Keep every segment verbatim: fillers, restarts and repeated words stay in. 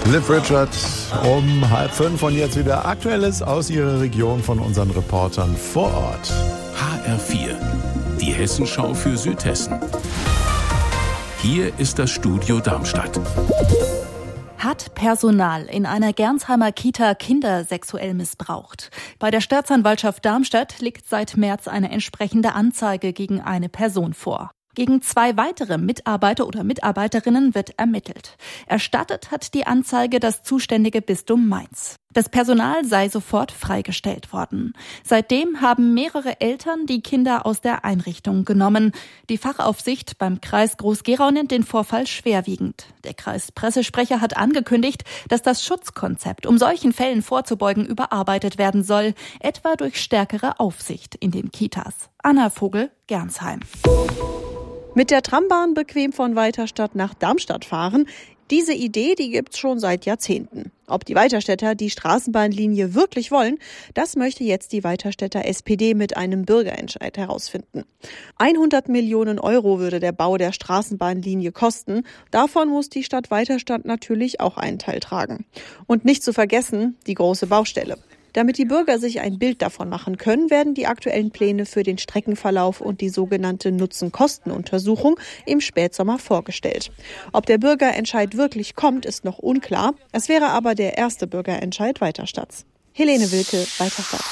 Liv Richard um halb fünf und jetzt wieder Aktuelles aus Ihrer Region von unseren Reportern vor Ort. H R vier, die Hessenschau für Südhessen. Hier ist das Studio Darmstadt. Hat Personal in einer Gernsheimer Kita Kinder sexuell missbraucht? Bei der Staatsanwaltschaft Darmstadt liegt seit März eine entsprechende Anzeige gegen eine Person vor. Gegen zwei weitere Mitarbeiter oder Mitarbeiterinnen wird ermittelt. Erstattet hat die Anzeige das zuständige Bistum Mainz. Das Personal sei sofort freigestellt worden. Seitdem haben mehrere Eltern die Kinder aus der Einrichtung genommen. Die Fachaufsicht beim Kreis Groß-Gerau nennt den Vorfall schwerwiegend. Der Kreispressesprecher hat angekündigt, dass das Schutzkonzept, um solchen Fällen vorzubeugen, überarbeitet werden soll, etwa durch stärkere Aufsicht in den Kitas. Anna Vogel, Gernsheim. Mit der Trambahn bequem von Weiterstadt nach Darmstadt fahren, diese Idee, die gibt's schon seit Jahrzehnten. Ob die Weiterstädter die Straßenbahnlinie wirklich wollen, das möchte jetzt die Weiterstädter S P D mit einem Bürgerentscheid herausfinden. hundert Millionen Euro würde der Bau der Straßenbahnlinie kosten. Davon muss die Stadt Weiterstadt natürlich auch einen Teil tragen. Und nicht zu vergessen, die große Baustelle. Damit die Bürger sich ein Bild davon machen können, werden die aktuellen Pläne für den Streckenverlauf und die sogenannte Nutzen-Kosten-Untersuchung im Spätsommer vorgestellt. Ob der Bürgerentscheid wirklich kommt, ist noch unklar. Es wäre aber der erste Bürgerentscheid Weiterstadts. Helene Wilke, Weiterstadt.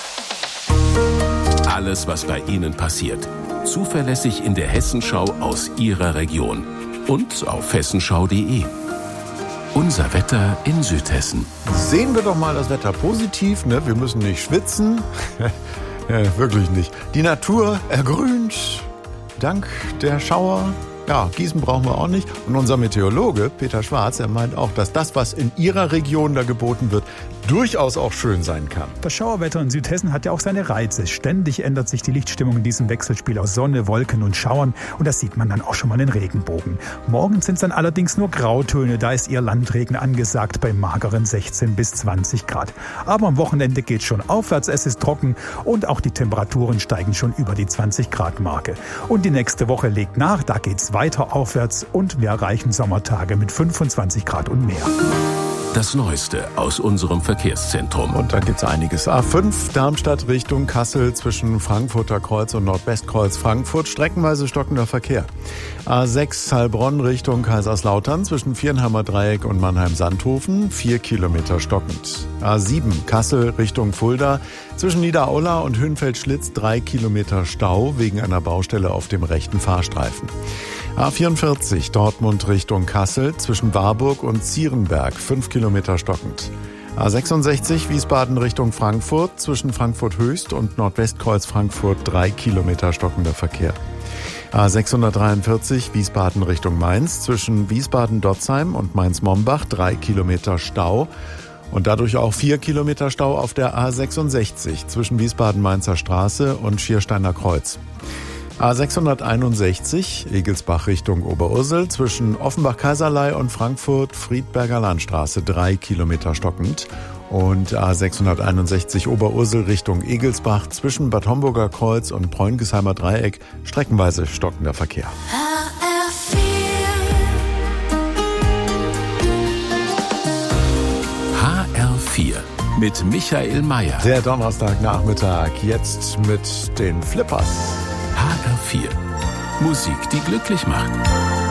Alles, was bei Ihnen passiert. Zuverlässig in der Hessenschau aus Ihrer Region. Und auf hessenschau punkt de. Unser Wetter in Südhessen. Sehen wir doch mal das Wetter positiv, ne? Wir müssen nicht schwitzen. Ja, wirklich nicht. Die Natur ergrünt dank der Schauer. Ja, Gießen brauchen wir auch nicht. Und unser Meteorologe Peter Schwarz, er meint auch, dass das, was in Ihrer Region da geboten wird, durchaus auch schön sein kann. Das Schauerwetter in Südhessen hat ja auch seine Reize. Ständig ändert sich die Lichtstimmung in diesem Wechselspiel aus Sonne, Wolken und Schauern. Und das sieht man dann auch schon mal in Regenbogen. Morgen sind es dann allerdings nur Grautöne. Da ist eher Landregen angesagt bei mageren sechzehn bis zwanzig Grad. Aber am Wochenende geht es schon aufwärts. Es ist trocken und auch die Temperaturen steigen schon über die zwanzig Grad Marke. Und die nächste Woche legt nach. Da geht es weiter aufwärts und wir erreichen Sommertage mit fünfundzwanzig Grad und mehr. Das Neueste aus unserem Verkehrszentrum. Und da gibt's einiges. A fünf Darmstadt Richtung Kassel zwischen Frankfurter Kreuz und Nordwestkreuz Frankfurt. Streckenweise stockender Verkehr. A sechs Heilbronn Richtung Kaiserslautern zwischen Viernheimer Dreieck und Mannheim-Sandhofen. Vier Kilometer stockend. A sieben Kassel Richtung Fulda zwischen Niederaula und Hünfeld-Schlitz. Drei Kilometer Stau wegen einer Baustelle auf dem rechten Fahrstreifen. A vierundvierzig Dortmund Richtung Kassel zwischen Warburg und Zierenberg. Fünf Kilometer stockend. A sechsundsechzig Wiesbaden Richtung Frankfurt zwischen Frankfurt Höchst und Nordwestkreuz Frankfurt. Drei Kilometer stockender Verkehr. A sechshundertdreiundvierzig Wiesbaden Richtung Mainz zwischen Wiesbaden-Dotzheim und Mainz-Mombach. Drei Kilometer Stau. Und dadurch auch vier Kilometer Stau auf der A sechsundsechzig zwischen Wiesbaden-Mainzer Straße und Schiersteiner Kreuz. A sechshunderteinundsechzig Egelsbach Richtung Oberursel zwischen Offenbach-Kaiserlei und Frankfurt-Friedberger Landstraße. Drei Kilometer stockend. Und A sechshunderteinundsechzig Oberursel Richtung Egelsbach zwischen Bad Homburger Kreuz und Bräungesheimer Dreieck. Streckenweise stockender Verkehr. H R vier mit Michael Mayer. Der Donnerstagnachmittag jetzt mit den Flippers. H R vier. Musik, die glücklich macht.